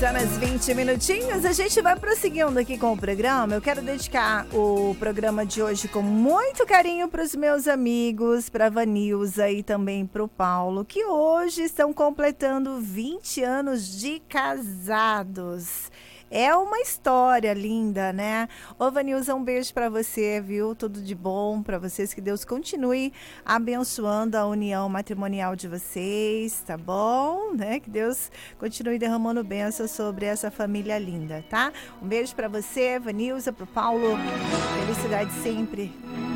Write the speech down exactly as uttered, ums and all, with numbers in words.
Já nas vinte minutinhos, a gente vai prosseguindo aqui com o programa. Eu quero dedicar o programa de hoje com muito carinho para os meus amigos, para a Vanilza e também para o Paulo, que hoje estão completando vinte anos de casados. É uma história linda, né? Ô, Vanilza, um beijo para você, viu? Tudo de bom para vocês. Que Deus continue abençoando a união matrimonial de vocês, tá bom? Né? Que Deus continue derramando bênçãos sobre essa família linda, tá? Um beijo para você, Vanilza, pro Paulo. Felicidade sempre.